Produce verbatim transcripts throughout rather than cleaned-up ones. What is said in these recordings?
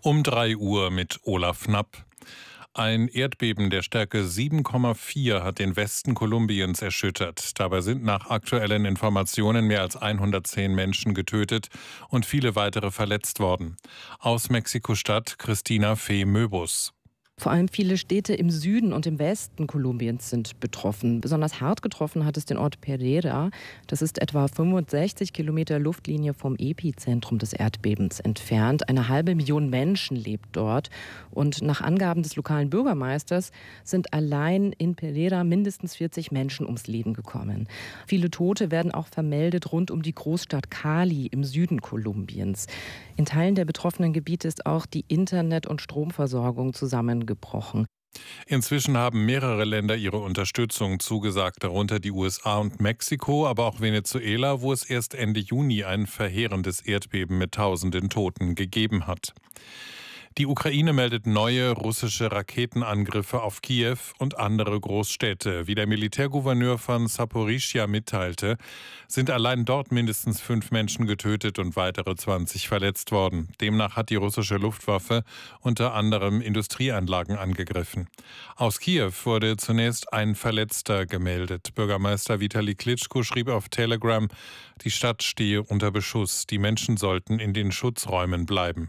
Um drei Uhr mit Olaf Knapp. Ein Erdbeben der Stärke sieben Komma vier hat den Westen Kolumbiens erschüttert. Dabei sind nach aktuellen Informationen mehr als hundertzehn Menschen getötet und viele weitere verletzt worden. Aus Mexiko-Stadt Christina Fee-Möbus. Vor allem viele Städte im Süden und im Westen Kolumbiens sind betroffen. Besonders hart getroffen hat es den Ort Pereira. Das ist etwa fünfundsechzig Kilometer Luftlinie vom Epizentrum des Erdbebens entfernt. Eine halbe Million Menschen lebt dort. Und nach Angaben des lokalen Bürgermeisters sind allein in Pereira mindestens vierzig Menschen ums Leben gekommen. Viele Tote werden auch vermeldet rund um die Großstadt Cali im Süden Kolumbiens. In Teilen der betroffenen Gebiete ist auch die Internet- und Stromversorgung zusammengebrochen. Inzwischen haben mehrere Länder ihre Unterstützung zugesagt, darunter die U S A und Mexiko, aber auch Venezuela, wo es erst Ende Juni ein verheerendes Erdbeben mit tausenden Toten gegeben hat. Die Ukraine meldet neue russische Raketenangriffe auf Kiew und andere Großstädte. Wie der Militärgouverneur von Saporischschja mitteilte, sind allein dort mindestens fünf Menschen getötet und weitere zwanzig verletzt worden. Demnach hat die russische Luftwaffe unter anderem Industrieanlagen angegriffen. Aus Kiew wurde zunächst ein Verletzter gemeldet. Bürgermeister Vitali Klitschko schrieb auf Telegram, die Stadt stehe unter Beschuss. Die Menschen sollten in den Schutzräumen bleiben.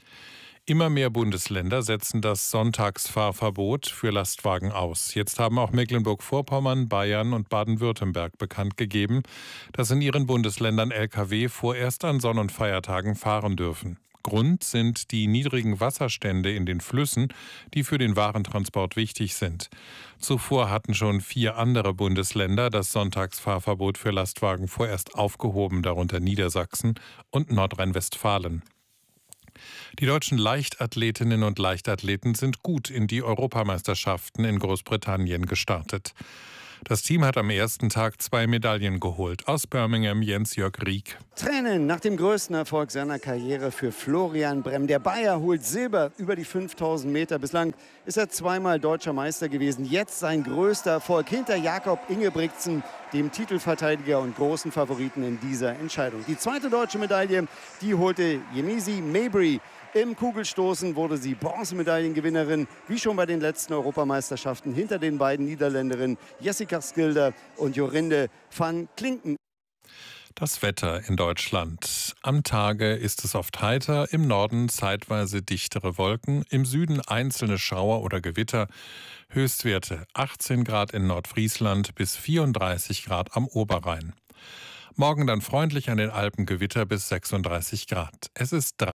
Immer mehr Bundesländer setzen das Sonntagsfahrverbot für Lastwagen aus. Jetzt haben auch Mecklenburg-Vorpommern, Bayern und Baden-Württemberg bekannt gegeben, dass in ihren Bundesländern L K W vorerst an Sonn- und Feiertagen fahren dürfen. Grund sind die niedrigen Wasserstände in den Flüssen, die für den Warentransport wichtig sind. Zuvor hatten schon vier andere Bundesländer das Sonntagsfahrverbot für Lastwagen vorerst aufgehoben, darunter Niedersachsen und Nordrhein-Westfalen. Die deutschen Leichtathletinnen und Leichtathleten sind gut in die Europameisterschaften in Großbritannien gestartet. Das Team hat am ersten Tag zwei Medaillen geholt. Aus Birmingham Jens-Jörg Rieck. Tränen nach dem größten Erfolg seiner Karriere für Florian Bremm. Der Bayer holt Silber über die fünftausend Meter. Bislang ist er zweimal deutscher Meister gewesen. Jetzt sein größter Erfolg hinter Jakob Ingebrigtsen, dem Titelverteidiger und großen Favoriten in dieser Entscheidung. Die zweite deutsche Medaille, die holte Yenisi Mabry. Im Kugelstoßen wurde sie Bronzemedaillengewinnerin, wie schon bei den letzten Europameisterschaften, hinter den beiden Niederländerinnen Jessica Skilder und Jorinde van Klinken. Das Wetter in Deutschland. Am Tage ist es oft heiter, im Norden zeitweise dichtere Wolken, im Süden einzelne Schauer oder Gewitter. Höchstwerte achtzehn Grad in Nordfriesland bis vierunddreißig Grad am Oberrhein. Morgen dann freundlich an den Alpen Gewitter bis sechsunddreißig Grad. Es ist drei.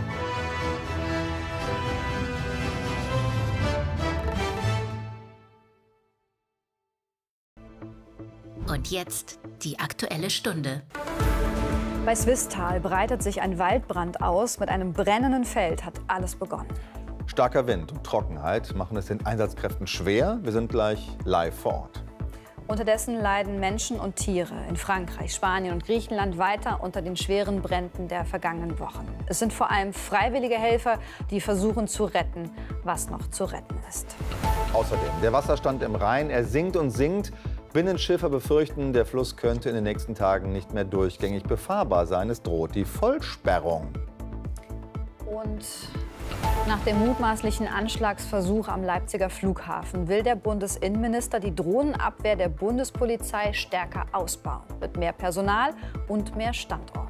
Und jetzt die Aktuelle Stunde. Bei Swisttal breitet sich ein Waldbrand aus. Mit einem brennenden Feld hat alles begonnen. Starker Wind und Trockenheit machen es den Einsatzkräften schwer. Wir sind gleich live vor Ort. Unterdessen leiden Menschen und Tiere in Frankreich, Spanien und Griechenland weiter unter den schweren Bränden der vergangenen Wochen. Es sind vor allem freiwillige Helfer, die versuchen zu retten, was noch zu retten ist. Außerdem der Wasserstand im Rhein, er sinkt und sinkt. Binnenschiffer befürchten, der Fluss könnte in den nächsten Tagen nicht mehr durchgängig befahrbar sein. Es droht die Vollsperrung. Und nach dem mutmaßlichen Anschlagsversuch am Leipziger Flughafen will der Bundesinnenminister die Drohnenabwehr der Bundespolizei stärker ausbauen. Mit mehr Personal und mehr Standorten.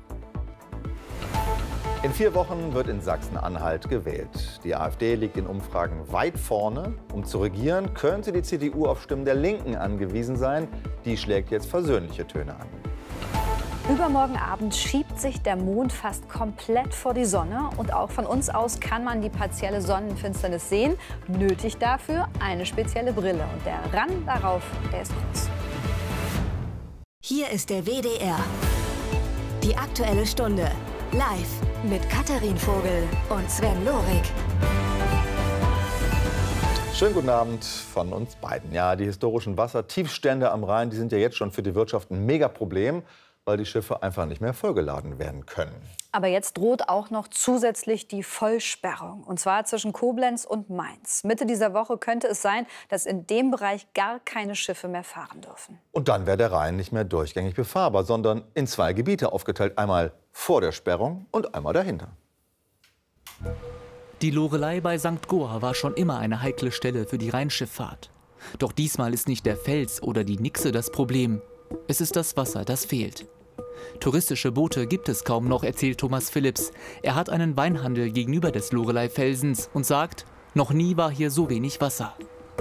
In vier Wochen wird in Sachsen-Anhalt gewählt. Die AfD liegt in Umfragen weit vorne. Um zu regieren, könnte die C D U auf Stimmen der Linken angewiesen sein. Die schlägt jetzt versöhnliche Töne an. Übermorgen Abend schiebt sich der Mond fast komplett vor die Sonne. Und auch von uns aus kann man die partielle Sonnenfinsternis sehen. Nötig dafür eine spezielle Brille. Und der Rand darauf, der ist groß. Hier ist der W D R. Die Aktuelle Stunde. Live mit Katharin Vogel und Sven Lorig. Schönen guten Abend von uns beiden. Ja, die historischen Wassertiefstände am Rhein, die sind ja jetzt schon für die Wirtschaft ein Megaproblem, weil die Schiffe einfach nicht mehr vollgeladen werden können. Aber jetzt droht auch noch zusätzlich die Vollsperrung, und zwar zwischen Koblenz und Mainz. Mitte dieser Woche könnte es sein, dass in dem Bereich gar keine Schiffe mehr fahren dürfen. Und dann wäre der Rhein nicht mehr durchgängig befahrbar, sondern in zwei Gebiete aufgeteilt. Einmal vor der Sperrung und einmal dahinter. Die Loreley bei Sankt Goar war schon immer eine heikle Stelle für die Rheinschifffahrt. Doch diesmal ist nicht der Fels oder die Nixe das Problem. Es ist das Wasser, das fehlt. Touristische Boote gibt es kaum noch, erzählt Thomas Phillips. Er hat einen Weinhandel gegenüber des Loreley-Felsens und sagt, noch nie war hier so wenig Wasser.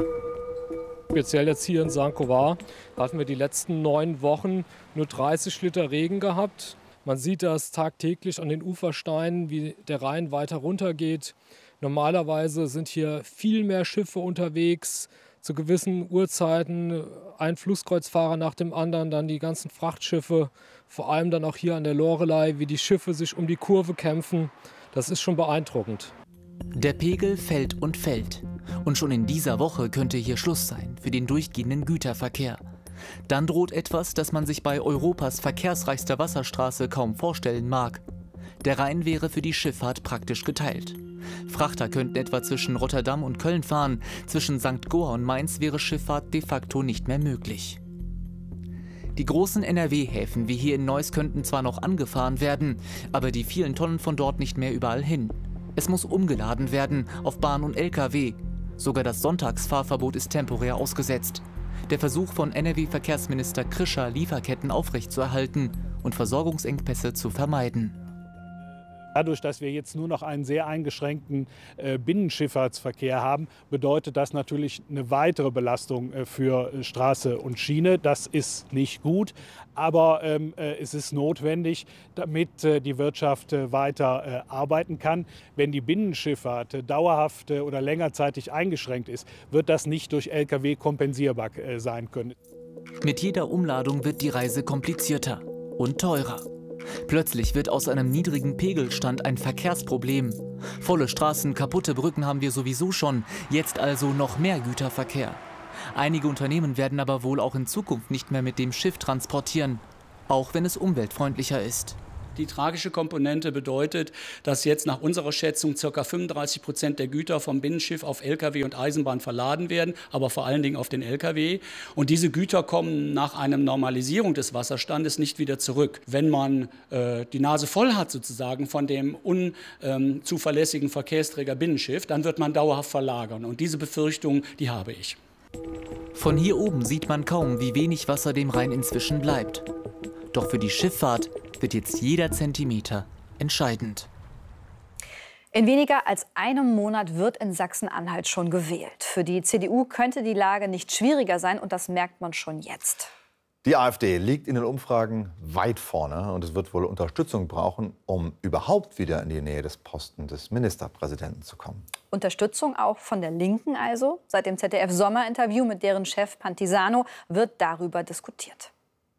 Speziell jetzt hier in Sankt Goar hatten wir die letzten neun Wochen nur dreißig Liter Regen gehabt. Man sieht das tagtäglich an den Ufersteinen, wie der Rhein weiter runtergeht. Normalerweise sind hier viel mehr Schiffe unterwegs. Zu gewissen Uhrzeiten ein Flusskreuzfahrer nach dem anderen, dann die ganzen Frachtschiffe. Vor allem dann auch hier an der Loreley, wie die Schiffe sich um die Kurve kämpfen. Das ist schon beeindruckend. Der Pegel fällt und fällt. Und schon in dieser Woche könnte hier Schluss sein für den durchgehenden Güterverkehr. Dann droht etwas, das man sich bei Europas verkehrsreichster Wasserstraße kaum vorstellen mag. Der Rhein wäre für die Schifffahrt praktisch geteilt. Frachter könnten etwa zwischen Rotterdam und Köln fahren. Zwischen Sankt Goar und Mainz wäre Schifffahrt de facto nicht mehr möglich. Die großen N R W-Häfen wie hier in Neuss könnten zwar noch angefahren werden, aber die vielen Tonnen von dort nicht mehr überall hin. Es muss umgeladen werden auf Bahn und L K W. Sogar das Sonntagsfahrverbot ist temporär ausgesetzt. Der Versuch von N R W-Verkehrsminister Krischer, Lieferketten aufrechtzuerhalten und Versorgungsengpässe zu vermeiden. Dadurch, dass wir jetzt nur noch einen sehr eingeschränkten äh, Binnenschifffahrtsverkehr haben, bedeutet das natürlich eine weitere Belastung äh, für äh, Straße und Schiene. Das ist nicht gut, aber ähm, äh, es ist notwendig, damit äh, die Wirtschaft äh, weiter äh, arbeiten kann. Wenn die Binnenschifffahrt äh, dauerhaft äh, oder längerzeitig eingeschränkt ist, wird das nicht durch L K W kompensierbar äh, sein können. Mit jeder Umladung wird die Reise komplizierter und teurer. Plötzlich wird aus einem niedrigen Pegelstand ein Verkehrsproblem. Volle Straßen, kaputte Brücken haben wir sowieso schon, jetzt also noch mehr Güterverkehr. Einige Unternehmen werden aber wohl auch in Zukunft nicht mehr mit dem Schiff transportieren, auch wenn es umweltfreundlicher ist. Die tragische Komponente bedeutet, dass jetzt nach unserer Schätzung ca. fünfunddreißig Prozent der Güter vom Binnenschiff auf L K W und Eisenbahn verladen werden, aber vor allen Dingen auf den L K W. Und diese Güter kommen nach einer Normalisierung des Wasserstandes nicht wieder zurück. Wenn man äh, die Nase voll hat sozusagen von dem unzuverlässigen ähm, Verkehrsträger Binnenschiff, dann wird man dauerhaft verlagern. Und diese Befürchtung, die habe ich. Von hier oben sieht man kaum, wie wenig Wasser dem Rhein inzwischen bleibt. Doch für die Schifffahrt wird jetzt jeder Zentimeter entscheidend. In weniger als einem Monat wird in Sachsen-Anhalt schon gewählt. Für die C D U könnte die Lage nicht schwieriger sein und das merkt man schon jetzt. Die AfD liegt in den Umfragen weit vorne und es wird wohl Unterstützung brauchen, um überhaupt wieder in die Nähe des Posten des Ministerpräsidenten zu kommen. Unterstützung auch von der Linken also. Seit dem Z D F-Sommerinterview mit deren Chef Pantisano wird darüber diskutiert.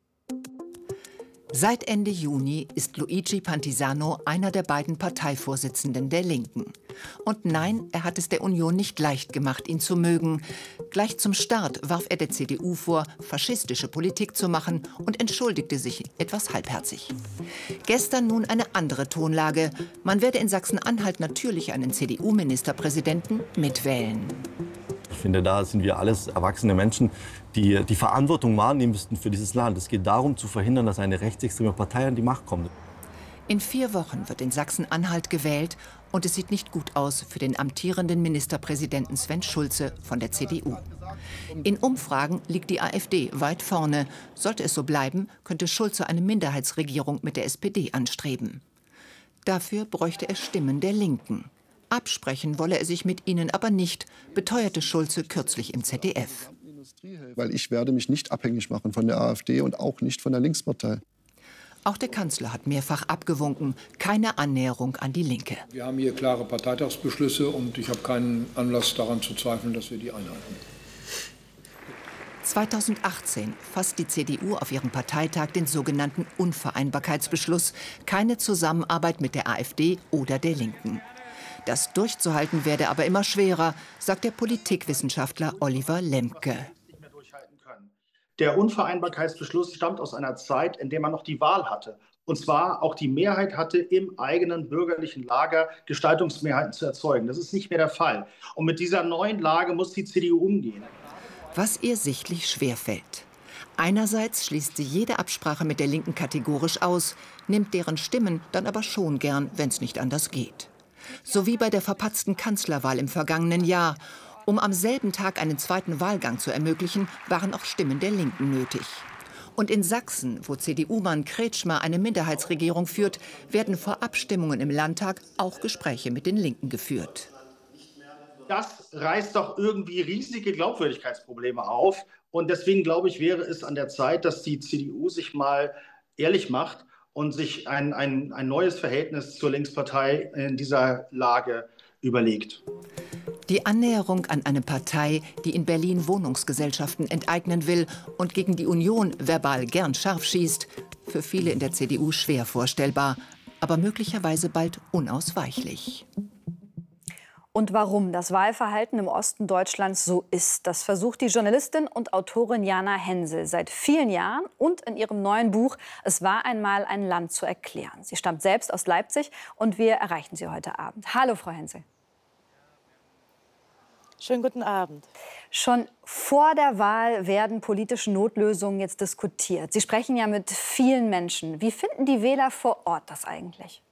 Seit Ende Juni ist Luigi Pantisano einer der beiden Parteivorsitzenden der Linken. Und nein, er hat es der Union nicht leicht gemacht, ihn zu mögen. Gleich zum Start warf er der C D U vor, faschistische Politik zu machen und entschuldigte sich etwas halbherzig. Gestern nun eine andere Tonlage. Man werde in Sachsen-Anhalt natürlich einen C D U-Ministerpräsidenten mitwählen. Ich finde, da sind wir alles erwachsene Menschen, die die Verantwortung wahrnehmen müssten für dieses Land. Es geht darum, zu verhindern, dass eine rechtsextreme Partei an die Macht kommt. In vier Wochen wird in Sachsen-Anhalt gewählt und es sieht nicht gut aus für den amtierenden Ministerpräsidenten Sven Schulze von der C D U. In Umfragen liegt die AfD weit vorne. Sollte es so bleiben, könnte Schulze eine Minderheitsregierung mit der S P D anstreben. Dafür bräuchte er Stimmen der Linken. Absprechen wolle er sich mit ihnen aber nicht, beteuerte Schulze kürzlich im Z D F. Weil ich werde mich nicht abhängig machen von der AfD und auch nicht von der Linkspartei. Auch der Kanzler hat mehrfach abgewunken, keine Annäherung an die Linke. Wir haben hier klare Parteitagsbeschlüsse und ich habe keinen Anlass daran zu zweifeln, dass wir die einhalten. zweitausendachtzehn fasst die C D U auf ihrem Parteitag den sogenannten Unvereinbarkeitsbeschluss, keine Zusammenarbeit mit der AfD oder der Linken. Das durchzuhalten werde aber immer schwerer, sagt der Politikwissenschaftler Oliver Lemke. Der Unvereinbarkeitsbeschluss stammt aus einer Zeit, in der man noch die Wahl hatte. Und zwar auch die Mehrheit hatte, im eigenen bürgerlichen Lager Gestaltungsmehrheiten zu erzeugen. Das ist nicht mehr der Fall. Und mit dieser neuen Lage muss die C D U umgehen. Was ihr sichtlich schwerfällt. Einerseits schließt sie jede Absprache mit der Linken kategorisch aus, nimmt deren Stimmen dann aber schon gern, wenn es nicht anders geht. sowie bei der verpatzten Kanzlerwahl im vergangenen Jahr. Um am selben Tag einen zweiten Wahlgang zu ermöglichen, waren auch Stimmen der Linken nötig. Und in Sachsen, wo C D U-Mann Kretschmer eine Minderheitsregierung führt, werden vor Abstimmungen im Landtag auch Gespräche mit den Linken geführt. Das reißt doch irgendwie riesige Glaubwürdigkeitsprobleme auf. Und deswegen, glaube ich, wäre es an der Zeit, dass die C D U sich mal ehrlich macht und sich ein, ein, ein neues Verhältnis zur Linkspartei in dieser Lage überlegt. Die Annäherung an eine Partei, die in Berlin Wohnungsgesellschaften enteignen will und gegen die Union verbal gern scharf schießt, für viele in der C D U schwer vorstellbar, aber möglicherweise bald unausweichlich. Und warum das Wahlverhalten im Osten Deutschlands so ist, das versucht die Journalistin und Autorin Jana Hensel seit vielen Jahren und in ihrem neuen Buch Es war einmal ein Land zu erklären. Sie stammt selbst aus Leipzig und wir erreichen sie heute Abend. Hallo, Frau Hensel. Schönen guten Abend. Schon vor der Wahl werden politische Notlösungen jetzt diskutiert. Sie sprechen ja mit vielen Menschen. Wie finden die Wähler vor Ort das eigentlich?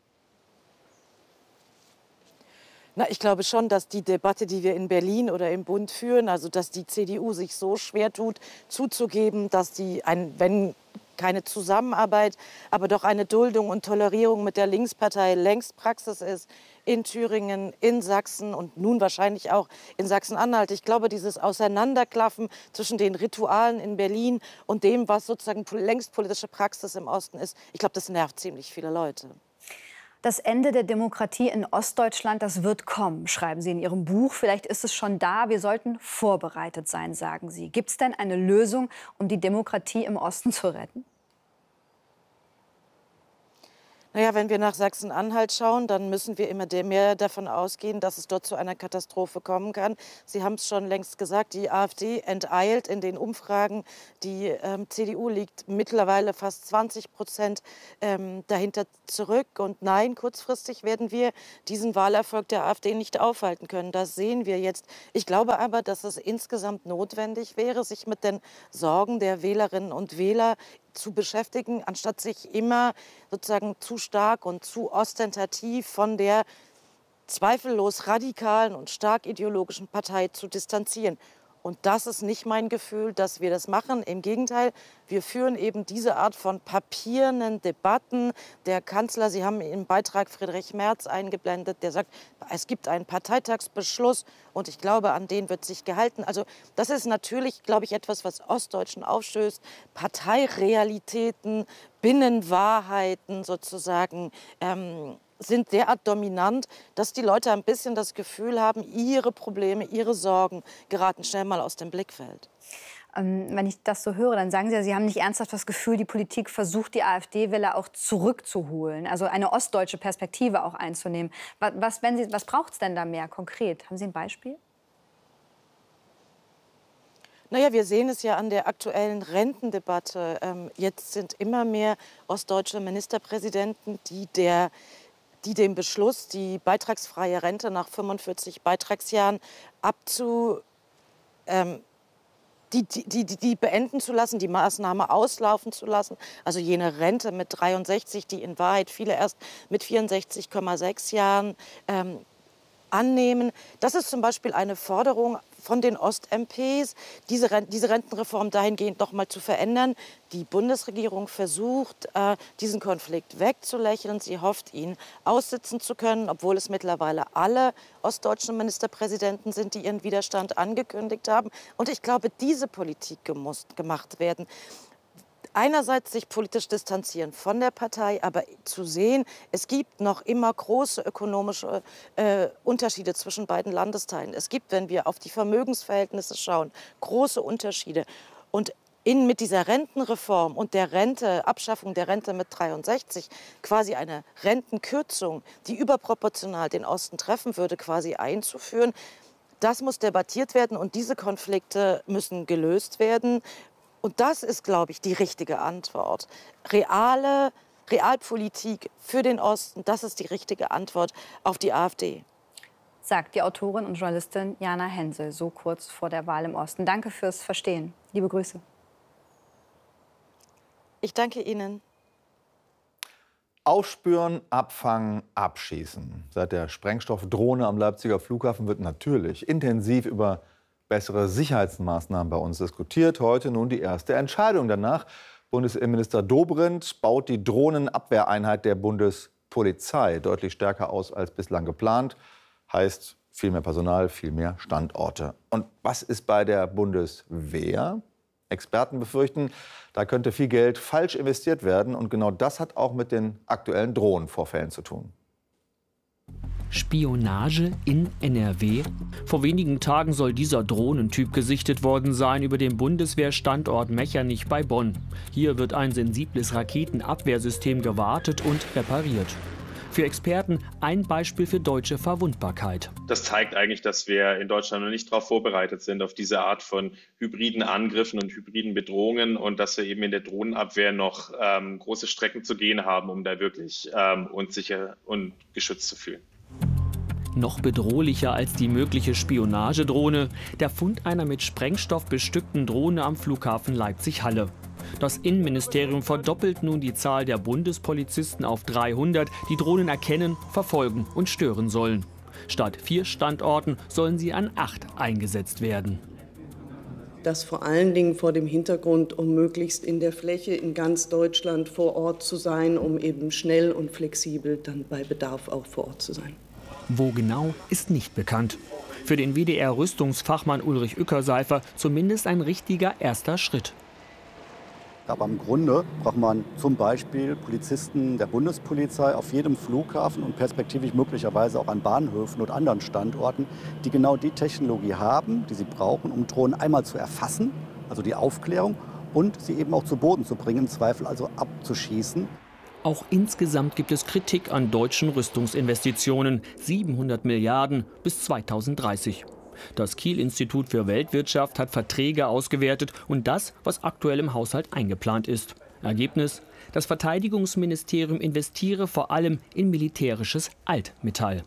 Na, ich glaube schon, dass die Debatte, die wir in Berlin oder im Bund führen, also dass die C D U sich so schwer tut, zuzugeben, dass die, ein, wenn keine Zusammenarbeit, aber doch eine Duldung und Tolerierung mit der Linkspartei längst Praxis ist, in Thüringen, in Sachsen und nun wahrscheinlich auch in Sachsen-Anhalt. Ich glaube, dieses Auseinanderklaffen zwischen den Ritualen in Berlin und dem, was sozusagen längst politische Praxis im Osten ist, ich glaube, das nervt ziemlich viele Leute. Das Ende der Demokratie in Ostdeutschland, das wird kommen, schreiben Sie in Ihrem Buch. Vielleicht ist es schon da. Wir sollten vorbereitet sein, sagen Sie. Gibt es denn eine Lösung, um die Demokratie im Osten zu retten? Naja, wenn wir nach Sachsen-Anhalt schauen, dann müssen wir immer mehr davon ausgehen, dass es dort zu einer Katastrophe kommen kann. Sie haben es schon längst gesagt, die AfD enteilt in den Umfragen. Die ähm, C D U liegt mittlerweile fast zwanzig Prozent ähm, dahinter zurück. Und nein, kurzfristig werden wir diesen Wahlerfolg der AfD nicht aufhalten können. Das sehen wir jetzt. Ich glaube aber, dass es insgesamt notwendig wäre, sich mit den Sorgen der Wählerinnen und Wähler zu beschäftigen, anstatt sich immer sozusagen zu stark und zu ostentativ von der zweifellos radikalen und stark ideologischen Partei zu distanzieren. Und das ist nicht mein Gefühl, dass wir das machen. Im Gegenteil, wir führen eben diese Art von papierenden Debatten. Der Kanzler, Sie haben im Beitrag Friedrich Merz eingeblendet, der sagt, es gibt einen Parteitagsbeschluss und ich glaube, an den wird sich gehalten. Also das ist natürlich, glaube ich, etwas, was Ostdeutschen aufstößt. Parteirealitäten, Binnenwahrheiten sozusagen, ähm, sind derart dominant, dass die Leute ein bisschen das Gefühl haben, ihre Probleme, ihre Sorgen geraten schnell mal aus dem Blickfeld. Ähm, wenn ich das so höre, dann sagen Sie ja, Sie haben nicht ernsthaft das Gefühl, die Politik versucht, die AfD-Wähler auch zurückzuholen, also eine ostdeutsche Perspektive auch einzunehmen. Was, was, wenn Sie, was braucht es denn da mehr konkret? Haben Sie ein Beispiel? Naja, wir sehen es ja an der aktuellen Rentendebatte. Ähm, jetzt sind immer mehr ostdeutsche Ministerpräsidenten, die der die dem Beschluss, die beitragsfreie Rente nach fünfundvierzig Beitragsjahren abzu, ähm, die, die, die, die beenden zu lassen, die Maßnahme auslaufen zu lassen. Also jene Rente mit dreiundsechzig, die in Wahrheit viele erst mit vierundsechzig Komma sechs Jahren ähm, annehmen. Das ist zum Beispiel eine Forderung von den Ost-M Ps, diese, diese Rentenreform dahingehend noch mal zu verändern. Die Bundesregierung versucht, äh, diesen Konflikt wegzulächeln. Sie hofft, ihn aussitzen zu können, obwohl es mittlerweile alle ostdeutschen Ministerpräsidenten sind, die ihren Widerstand angekündigt haben. Und ich glaube, diese Politik muss gemacht werden. Einerseits sich politisch distanzieren von der Partei, aber zu sehen, es gibt noch immer große ökonomische äh, Unterschiede zwischen beiden Landesteilen. Es gibt, wenn wir auf die Vermögensverhältnisse schauen, große Unterschiede. Und in, mit dieser Rentenreform und der Rente, Abschaffung der Rente mit dreiundsechzig, quasi eine Rentenkürzung, die überproportional den Osten treffen würde, quasi einzuführen, das muss debattiert werden und diese Konflikte müssen gelöst werden. Und das ist, glaube ich, die richtige Antwort. Reale Realpolitik für den Osten, das ist die richtige Antwort auf die AfD. Sagt die Autorin und Journalistin Jana Hensel, so kurz vor der Wahl im Osten. Danke fürs Verstehen. Liebe Grüße. Ich danke Ihnen. Aufspüren, abfangen, abschießen. Seit der Sprengstoffdrohne am Leipziger Flughafen wird natürlich intensiv über bessere Sicherheitsmaßnahmen bei uns diskutiert. Heute nun die erste Entscheidung danach. Bundesinnenminister Dobrindt baut die Drohnenabwehreinheit der Bundespolizei deutlich stärker aus als bislang geplant. Heißt viel mehr Personal, viel mehr Standorte. Und was ist bei der Bundeswehr? Experten befürchten, da könnte viel Geld falsch investiert werden. Und genau das hat auch mit den aktuellen Drohnenvorfällen zu tun. Spionage in N R W? Vor wenigen Tagen soll dieser Drohnentyp gesichtet worden sein über dem Bundeswehrstandort Mechernich bei Bonn. Hier wird ein sensibles Raketenabwehrsystem gewartet und repariert. Für Experten ein Beispiel für deutsche Verwundbarkeit. Das zeigt eigentlich, dass wir in Deutschland noch nicht darauf vorbereitet sind, auf diese Art von hybriden Angriffen und hybriden Bedrohungen und dass wir eben in der Drohnenabwehr noch ähm, große Strecken zu gehen haben, um da wirklich ähm, uns sicher und geschützt zu fühlen. Noch bedrohlicher als die mögliche Spionagedrohne, der Fund einer mit Sprengstoff bestückten Drohne am Flughafen Leipzig-Halle. Das Innenministerium verdoppelt nun die Zahl der Bundespolizisten auf dreihundert, die Drohnen erkennen, verfolgen und stören sollen. Statt vier Standorten sollen sie an acht eingesetzt werden. Das vor allen Dingen vor dem Hintergrund, um möglichst in der Fläche in ganz Deutschland vor Ort zu sein, um eben schnell und flexibel dann bei Bedarf auch vor Ort zu sein. Wo genau, ist nicht bekannt. Für den W D R-Rüstungsfachmann Ulrich Ueckerseifer zumindest ein richtiger erster Schritt. Aber im Grunde braucht man zum Beispiel Polizisten der Bundespolizei auf jedem Flughafen und perspektivisch möglicherweise auch an Bahnhöfen und anderen Standorten, die genau die Technologie haben, die sie brauchen, um Drohnen einmal zu erfassen, also die Aufklärung, und sie eben auch zu Boden zu bringen, im Zweifel also abzuschießen. Auch insgesamt gibt es Kritik an deutschen Rüstungsinvestitionen. siebenhundert Milliarden bis zweitausenddreißig. Das Kiel-Institut für Weltwirtschaft hat Verträge ausgewertet und das, was aktuell im Haushalt eingeplant ist. Ergebnis: Das Verteidigungsministerium investiere vor allem in militärisches Altmetall.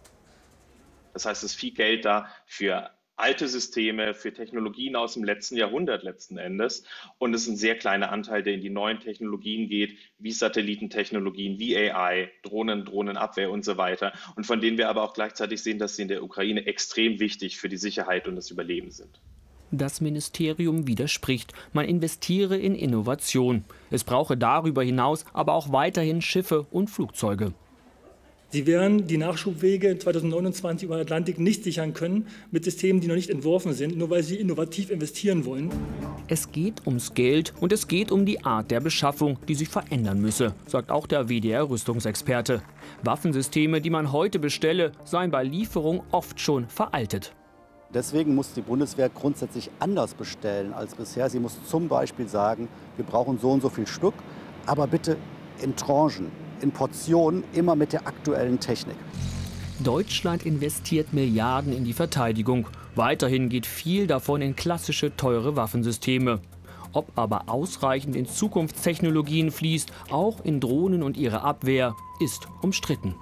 Das heißt, es ist viel Geld da für alte Systeme, für Technologien aus dem letzten Jahrhundert letzten Endes. Und es ist ein sehr kleiner Anteil, der in die neuen Technologien geht, wie Satellitentechnologien, wie A I, Drohnen, Drohnenabwehr und so weiter. Und von denen wir aber auch gleichzeitig sehen, dass sie in der Ukraine extrem wichtig für die Sicherheit und das Überleben sind. Das Ministerium widerspricht. Man investiere in Innovation. Es brauche darüber hinaus aber auch weiterhin Schiffe und Flugzeuge. Sie werden die Nachschubwege zweitausendneunundzwanzig über den Atlantik nicht sichern können mit Systemen, die noch nicht entworfen sind, nur weil sie innovativ investieren wollen. Es geht ums Geld und es geht um die Art der Beschaffung, die sich verändern müsse, sagt auch der W D R-Rüstungsexperte. Waffensysteme, die man heute bestelle, seien bei Lieferung oft schon veraltet. Deswegen muss die Bundeswehr grundsätzlich anders bestellen als bisher. Sie muss zum Beispiel sagen, wir brauchen so und so viel Stück, aber bitte in Tranchen, in Portionen, immer mit der aktuellen Technik. Deutschland investiert Milliarden in die Verteidigung. Weiterhin geht viel davon in klassische, teure Waffensysteme. Ob aber ausreichend in Zukunftstechnologien fließt, auch in Drohnen und ihre Abwehr, ist umstritten.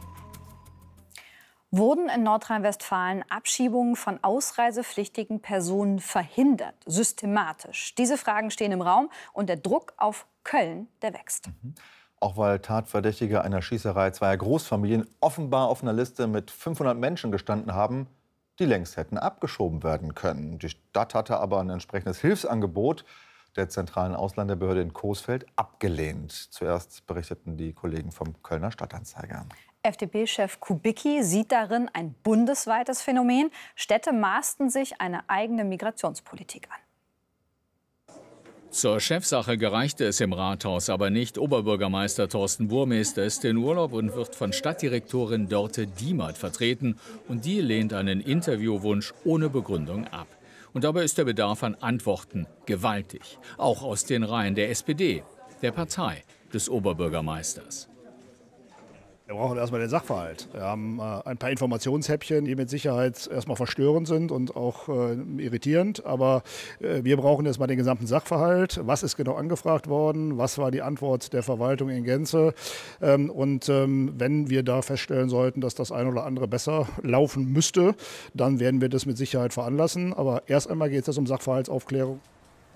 Wurden in Nordrhein-Westfalen Abschiebungen von ausreisepflichtigen Personen verhindert, systematisch? Diese Fragen stehen im Raum und der Druck auf Köln, der wächst. Mhm. Auch weil Tatverdächtige einer Schießerei zweier Großfamilien offenbar auf einer Liste mit fünfhundert Menschen gestanden haben, die längst hätten abgeschoben werden können. Die Stadt hatte aber ein entsprechendes Hilfsangebot der zentralen Ausländerbehörde in Coesfeld abgelehnt. Zuerst berichteten die Kollegen vom Kölner Stadtanzeiger. F D P-Chef Kubicki sieht darin ein bundesweites Phänomen. Städte maßten sich eine eigene Migrationspolitik an. Zur Chefsache gereichte es im Rathaus aber nicht. Oberbürgermeister Thorsten Burmester ist in Urlaub und wird von Stadtdirektorin Dörte Diemert vertreten. Und die lehnt einen Interviewwunsch ohne Begründung ab. Und dabei ist der Bedarf an Antworten gewaltig. Auch aus den Reihen der S P D, der Partei des Oberbürgermeisters. Wir brauchen erstmal den Sachverhalt. Wir haben äh, ein paar Informationshäppchen, die mit Sicherheit erstmal verstörend sind und auch äh, irritierend. Aber äh, wir brauchen erstmal den gesamten Sachverhalt. Was ist genau angefragt worden? Was war die Antwort der Verwaltung in Gänze? Ähm, und ähm, wenn wir da feststellen sollten, dass das eine oder andere besser laufen müsste, dann werden wir das mit Sicherheit veranlassen. Aber erst einmal geht es um Sachverhaltsaufklärung.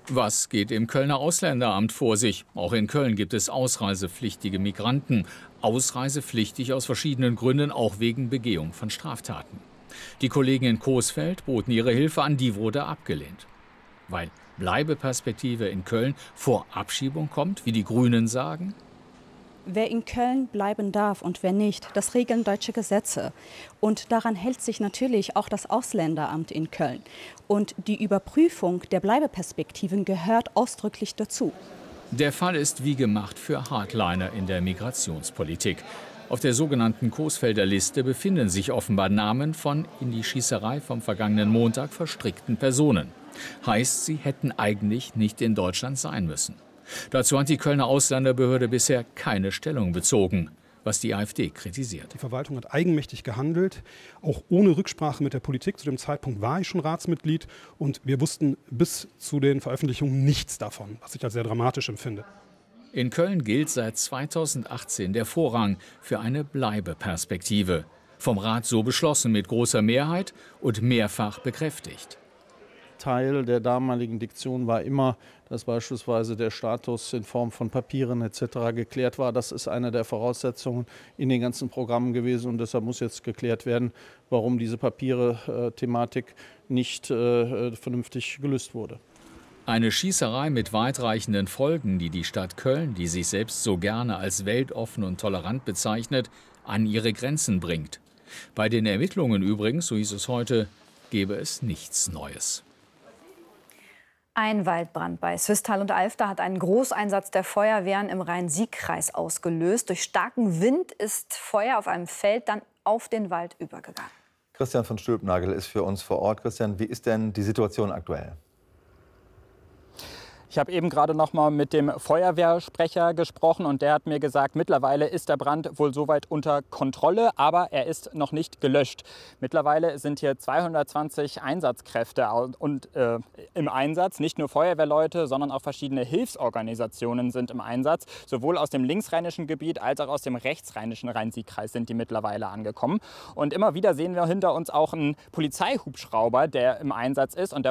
Was geht im Kölner Ausländeramt vor sich? Auch in Köln gibt es ausreisepflichtige Migranten. Ausreisepflichtig aus verschiedenen Gründen, auch wegen Begehung von Straftaten. Die Kollegen in Coesfeld boten ihre Hilfe an, die wurde abgelehnt. Weil Bleibeperspektive in Köln vor Abschiebung kommt, wie die Grünen sagen? Wer in Köln bleiben darf und wer nicht, das regeln deutsche Gesetze. Und daran hält sich natürlich auch das Ausländeramt in Köln. Und die Überprüfung der Bleibeperspektiven gehört ausdrücklich dazu. Der Fall ist wie gemacht für Hardliner in der Migrationspolitik. Auf der sogenannten Coesfelder Liste befinden sich offenbar Namen von in die Schießerei vom vergangenen Montag verstrickten Personen. Heißt, sie hätten eigentlich nicht in Deutschland sein müssen. Dazu hat die Kölner Ausländerbehörde bisher keine Stellung bezogen, was die AfD kritisiert. Die Verwaltung hat eigenmächtig gehandelt, auch ohne Rücksprache mit der Politik. Zu dem Zeitpunkt war ich schon Ratsmitglied und wir wussten bis zu den Veröffentlichungen nichts davon, was ich als sehr dramatisch empfinde. In Köln gilt seit zweitausendachtzehn der Vorrang für eine Bleibeperspektive. Vom Rat so beschlossen mit großer Mehrheit und mehrfach bekräftigt. Teil der damaligen Diktion war immer, dass beispielsweise der Status in Form von Papieren et cetera geklärt war. Das ist eine der Voraussetzungen in den ganzen Programmen gewesen. Und deshalb muss jetzt geklärt werden, warum diese Papiere-Thematik nicht äh, vernünftig gelöst wurde. Eine Schießerei mit weitreichenden Folgen, die die Stadt Köln, die sich selbst so gerne als weltoffen und tolerant bezeichnet, an ihre Grenzen bringt. Bei den Ermittlungen übrigens, so hieß es heute, gebe es nichts Neues. Ein Waldbrand bei Swisttal und Alfter hat einen Großeinsatz der Feuerwehren im Rhein-Sieg-Kreis ausgelöst. Durch starken Wind ist Feuer auf einem Feld dann auf den Wald übergegangen. Christian von Stülpnagel ist für uns vor Ort. Christian, wie ist denn die Situation aktuell? Ich habe eben gerade noch mal mit dem Feuerwehrsprecher gesprochen und der hat mir gesagt, mittlerweile ist der Brand wohl soweit unter Kontrolle, aber er ist noch nicht gelöscht. Mittlerweile sind hier zweihundertzwanzig Einsatzkräfte und, äh, im Einsatz. Nicht nur Feuerwehrleute, sondern auch verschiedene Hilfsorganisationen sind im Einsatz. Sowohl aus dem linksrheinischen Gebiet als auch aus dem rechtsrheinischen Rhein-Sieg-Kreis sind die mittlerweile angekommen. Und immer wieder sehen wir hinter uns auch einen Polizeihubschrauber, der im Einsatz ist und der